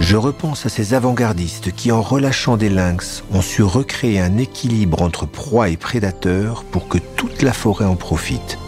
Je repense à ces avant-gardistes qui, en relâchant des lynx, ont su recréer un équilibre entre proie et prédateur pour que toute la forêt en profite.